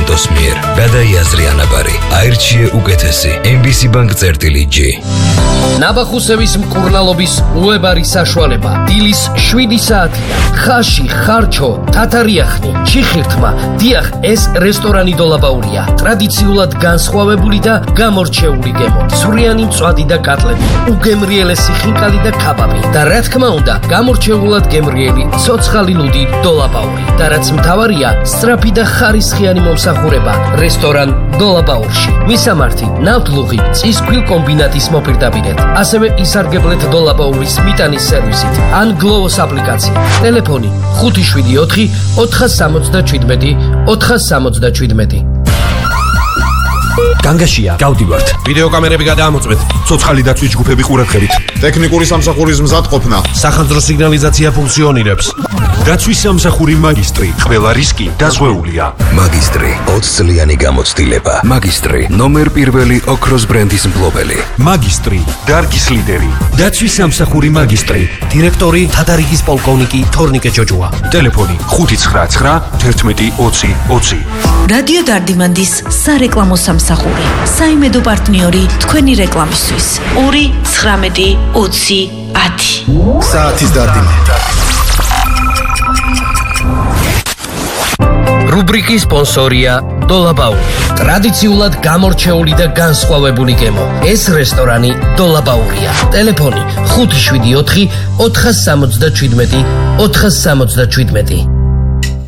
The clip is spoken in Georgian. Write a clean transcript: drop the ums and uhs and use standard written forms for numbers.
ლოტოს მიერ. გადაიაზრი ანაბარი. აირჩიე უკეთესი. MBC Bank-G. ნაბახუსევის მკურნალობის უებარი საშუალება. დილის 7 საათია. ხაში, ხარჩო, თათარიახნი, ჩიხირთმა. დიახ, ეს რესტორანი დოლაბაურია. ტრადიციულად განსხვავებული და გამორჩეული გემო. სვრიანი მწვადი და კატლები, უგემრიელესი ხინკალი და ქაბაბი. და რა თქმა უნდა, გამორჩეულად გემრიელი ცოცხალი ლუდი დოლაბაური. და რაც მთავარია, სწრაფი და ხარისხიანი მომსახურება რესტორან დოლაბაურში. მისამართი: ნავთლუღი, წისქვილ კომბინატის მოპირდაპირედ. ასევე ისარგებლეთ დოლაბაურის მიტანის სერვისით ან გლოვოს აპლიკაცია. ტელეფონი 574 467 467. განგაშია, გავდივართ. ვიდეო კამერები გადაამოწმეთ. ცოცხალი დაცვის ჯგუფები ყურადღებით. ტექნიკური სამსახურის მზადყოფნა. სახანძრო სიგნალიზაცია ფუნქციონირებს. დაცვის სამსახური მაგისტრი. ყველა რისკი დაზღვეულია. მაგისტრი 20 წლიანი გამოცდილება. მაგისტრი ნომერ პირველი ოქროს ბრენდის მფლობელი. მაგისტრი დარგის ლიდერი. დაცვის სამსახური მაგისტრი. დირექტორი თათარიგის პოლკოვნიკი თორნიკე ჯოჯოა. ტელეფონი 599 11 20 20. რადიო დარდიმანდის სარეკლამო სამსახური. საიმედო პარტნიორი თქვენი რეკლამისთვის 219 20 10. საათის დარდიმანი. რუბრიკის სპონსორია დოლაბაური. ტრადიციულად გამორჩეული და განსხვავებული გემო. ეს რესტორანი დოლაბაურია. ტელეფონი 574 467 467.